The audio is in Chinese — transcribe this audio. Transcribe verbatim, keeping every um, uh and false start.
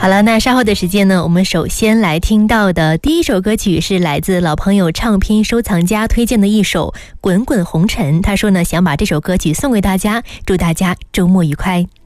好了，那稍后的时间呢，我们首先来听到的第一首歌曲是来自老朋友唱片收藏家推荐的一首《滚滚红尘》，他说呢想把这首歌曲送给大家，祝大家周末愉快。